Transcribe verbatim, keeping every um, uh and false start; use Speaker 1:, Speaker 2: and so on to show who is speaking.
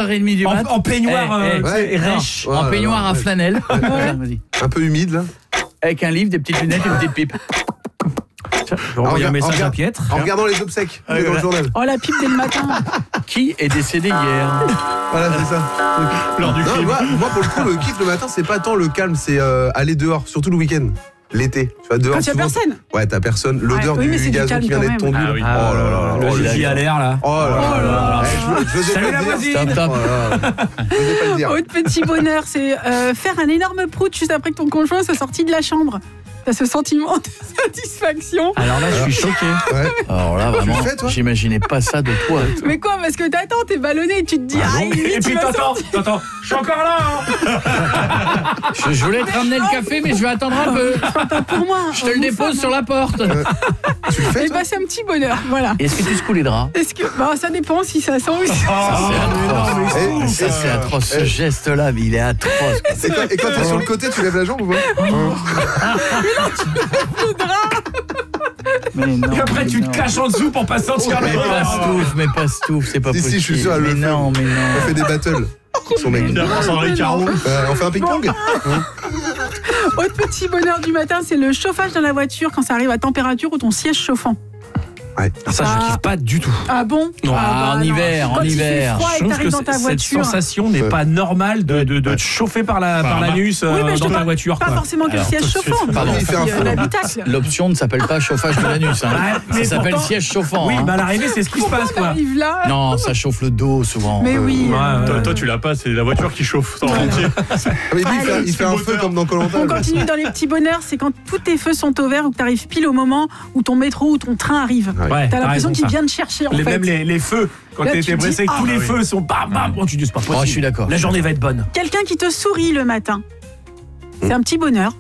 Speaker 1: heures trente du
Speaker 2: En,
Speaker 1: mat.
Speaker 2: en peignoir
Speaker 1: Eh,
Speaker 2: euh,
Speaker 1: eh,
Speaker 2: tu sais,
Speaker 3: ouais.
Speaker 2: rêche.
Speaker 3: Ouais,
Speaker 1: en
Speaker 3: ouais,
Speaker 1: peignoir
Speaker 3: ouais.
Speaker 1: à flanelle. Tiens, vas-y.
Speaker 3: Un peu humide là.
Speaker 1: Avec un livre, des petites lunettes et une petite pipe.
Speaker 2: Je vais envoyer un
Speaker 3: En
Speaker 2: message
Speaker 3: regard-
Speaker 2: à Pietre.
Speaker 3: En regardant les obsèques
Speaker 2: Ouais,
Speaker 3: dans le
Speaker 2: ouais.
Speaker 3: journal.
Speaker 4: Oh, la pipe dès le matin.
Speaker 1: Qui est décédé hier?
Speaker 3: Voilà, c'est ça.
Speaker 2: Lors du
Speaker 3: Non,
Speaker 2: crime.
Speaker 3: moi, moi, pour le coup, le kiff le matin, c'est pas tant le calme, c'est euh, aller dehors, surtout le week-end. L'été, tu vois, dehors.
Speaker 4: Quand il y a
Speaker 3: souvent,
Speaker 4: personne.
Speaker 3: Ouais, t'as personne. L'odeur
Speaker 4: Ouais, oui, mais c'est
Speaker 3: du
Speaker 4: du
Speaker 3: gazon
Speaker 4: calme
Speaker 3: qui vient
Speaker 4: quand
Speaker 3: d'être
Speaker 4: même.
Speaker 3: tondu.
Speaker 2: Ah oui.
Speaker 3: Oh là là.
Speaker 2: Le
Speaker 3: oh,
Speaker 2: zizi à l'air là.
Speaker 3: Oh là là.
Speaker 4: Oh là là.
Speaker 3: Eh, je- je osais
Speaker 2: Salut
Speaker 3: pas
Speaker 2: la
Speaker 3: le dire.
Speaker 2: voisine.
Speaker 1: Top, top.
Speaker 3: Oh là là. Je osais pas le dire.
Speaker 4: Autre petit bonheur, c'est euh, faire un énorme prout juste après que ton conjoint soit sorti de la chambre. T'as ce sentiment de satisfaction.
Speaker 2: Alors là, je suis choqué.
Speaker 3: Ouais.
Speaker 1: Alors là, vraiment,
Speaker 3: le fais, toi
Speaker 1: j'imaginais pas ça de toi.
Speaker 4: Mais quoi, parce que t'attends, t'es ballonné et tu te dis, ah, limite,
Speaker 2: Et
Speaker 4: tu
Speaker 2: puis
Speaker 4: vas
Speaker 2: t'entends,
Speaker 4: sortir.
Speaker 2: t'entends, je suis encore là hein.
Speaker 1: Je, je voulais te ramener le café, mais je vais attendre un peu.
Speaker 4: Pour moi.
Speaker 1: Je te le dépose sur la porte.
Speaker 3: Tu le fais,
Speaker 4: Et
Speaker 3: toi
Speaker 4: bah, c'est un petit bonheur, voilà.
Speaker 1: Est-ce que tu secoues les draps?
Speaker 4: Est-ce que. Bah, ça dépend si ça sent ou si
Speaker 1: Ça, c'est atroce.
Speaker 3: Eh,
Speaker 1: Ça,
Speaker 3: eh,
Speaker 1: c'est atroce. Ce
Speaker 3: eh.
Speaker 1: geste-là, mais il est atroce. quoi.
Speaker 3: Et quand, et quand t'es sur le côté, tu lèves la jambe ou pas
Speaker 4: le drap.
Speaker 1: Mais non,
Speaker 2: Et après
Speaker 1: mais
Speaker 2: tu
Speaker 1: non.
Speaker 2: te caches en dessous pour pas sentir
Speaker 1: Mais
Speaker 2: le
Speaker 1: pas
Speaker 2: odeur.
Speaker 1: Stouff, mais pas Stouff, c'est pas
Speaker 3: Si, si,
Speaker 1: possible.
Speaker 3: je suis sûr, elle
Speaker 1: mais
Speaker 3: le fait.
Speaker 1: non, mais
Speaker 3: On
Speaker 1: non.
Speaker 3: fait des battles. Son mec. Euh, on fait un ping-pong.
Speaker 4: Autre petit bonheur du matin, c'est le chauffage dans la voiture quand ça arrive à température ou ton siège chauffant.
Speaker 3: Ouais.
Speaker 2: Ça, je kiffe pas du tout.
Speaker 4: Ah bon?
Speaker 2: Non.
Speaker 1: Ah, en
Speaker 4: non.
Speaker 1: hiver, en
Speaker 4: Quand il
Speaker 1: hiver.
Speaker 4: fait froid
Speaker 2: Je
Speaker 4: et que
Speaker 2: trouve
Speaker 4: t'arrives
Speaker 2: que
Speaker 4: dans ta
Speaker 2: cette
Speaker 4: voiture.
Speaker 2: sensation n'est
Speaker 3: Ouais.
Speaker 2: pas normale de, de, de
Speaker 3: Ouais.
Speaker 2: te chauffer par la par l'anus euh,
Speaker 4: Oui, mais je te
Speaker 2: dans ta
Speaker 4: parle
Speaker 2: voiture.
Speaker 4: pas
Speaker 2: quoi.
Speaker 4: forcément que le
Speaker 1: Alors,
Speaker 4: siège
Speaker 1: tout de suite,
Speaker 4: chauffant,
Speaker 1: pardon.
Speaker 4: mais
Speaker 3: Il fait un
Speaker 4: aussi,
Speaker 3: feu.
Speaker 4: euh, l'habitacle.
Speaker 1: L'option ne s'appelle pas chauffage de l'anus. Hein.
Speaker 2: Ouais, mais
Speaker 1: Ça s'appelle
Speaker 2: pourtant-
Speaker 1: siège chauffant.
Speaker 2: Oui,
Speaker 1: hein.
Speaker 2: mais à l'arrivée, c'est ce qui se
Speaker 4: Pourquoi
Speaker 2: passe
Speaker 4: on
Speaker 2: quoi.
Speaker 4: arrive là?
Speaker 1: Non, ça chauffe le dos souvent.
Speaker 4: Mais
Speaker 1: Euh,
Speaker 4: oui.
Speaker 2: Ouais, ouais.
Speaker 5: Toi, toi, tu l'as pas, c'est la voiture qui chauffe en entier.
Speaker 3: Ah, mais lui, il fait, il fait un feu comme dans Koh-Lanta.
Speaker 4: On continue dans les petits bonheurs, c'est quand tous tes feux sont au vert ou que tu arrives pile au moment où ton métro ou ton train arrive.
Speaker 2: Ouais,
Speaker 4: T'as
Speaker 2: t'as
Speaker 4: l'impression
Speaker 2: raison,
Speaker 4: qu'il
Speaker 2: ça.
Speaker 4: vient te chercher en
Speaker 2: Les,
Speaker 4: fait.
Speaker 2: même les, les feux, quand
Speaker 4: Là,
Speaker 2: t'es
Speaker 4: tu
Speaker 2: t'es
Speaker 4: dis,
Speaker 2: pressé, que
Speaker 4: ah,
Speaker 2: tous les
Speaker 4: oui.
Speaker 2: feux sont bam bam. Bon, tu dis c'est pas possible.
Speaker 1: Oh, je suis d'accord.
Speaker 2: La journée va être bonne.
Speaker 4: Quelqu'un qui te sourit le matin. C'est un petit bonheur.